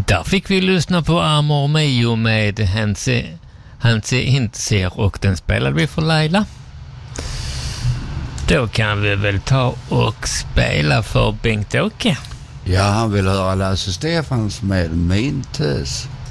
Där fick vi lyssna på Amor Mio med Hanse Hintzer, och den spelade vi för Laila. Då kan vi väl ta och spela för Bengt-Åke. Ja, han vill höra Lasse Stefans med Min tös.